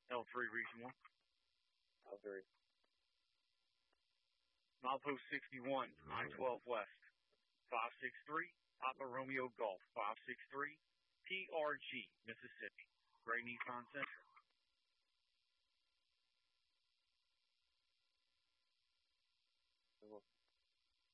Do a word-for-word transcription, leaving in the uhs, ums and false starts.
L three Region one. L three. Milepost sixty-one, I twelve West. five six three, Papa Romeo Golf, five six three, P R G, Mississippi. Gray Nissan Central.